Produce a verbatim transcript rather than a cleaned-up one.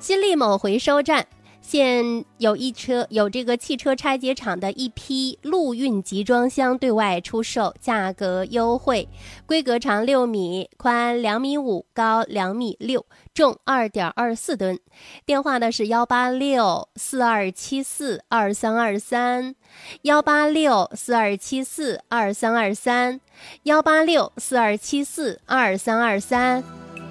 新力某回收站现有一车有这个汽车拆解厂的一批陆运集装箱对外出售，价格优惠，规格长六米，宽两米五，高两米六，重二点二四吨。电话呢是幺八六四二七四二三二三，幺八六四二七四二三二三，幺八六四二七四二三二三。